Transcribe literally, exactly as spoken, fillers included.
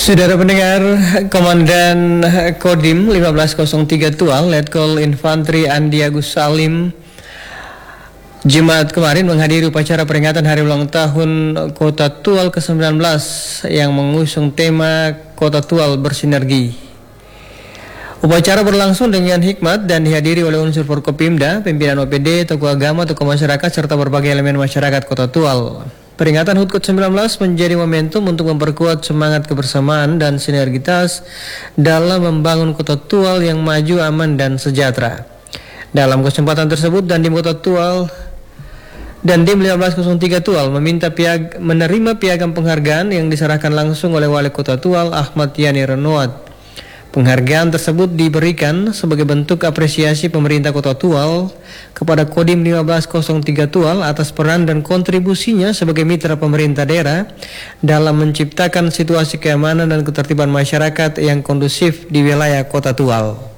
Saudara pendengar, Komandan Kodim lima belas nol tiga Tual, Letkol Infantri Andi Agus Salim, Jumat kemarin menghadiri upacara peringatan hari ulang tahun Kota Tual ke sembilan belas yang mengusung tema Kota Tual Bersinergi. Upacara berlangsung dengan hikmat dan dihadiri oleh unsur Forkopimda, pimpinan O P D, tokoh agama, tokoh masyarakat, serta berbagai elemen masyarakat Kota Tual. Peringatan H U T K O T sembilan belas menjadi momentum untuk memperkuat semangat kebersamaan dan sinergitas dalam membangun Kota Tual yang maju, aman, dan sejahtera. Dalam kesempatan tersebut, Dandim Kota Tual Dandim lima belas nol tiga Tual meminta piag, menerima piagam penghargaan yang diserahkan langsung oleh Wali Kota Tual Ahmad Yani Renoat. Penghargaan tersebut diberikan sebagai bentuk apresiasi pemerintah Kota Tual kepada Kodim lima belas nol tiga Tual atas peran dan kontribusinya sebagai mitra pemerintah daerah dalam menciptakan situasi keamanan dan ketertiban masyarakat yang kondusif di wilayah Kota Tual.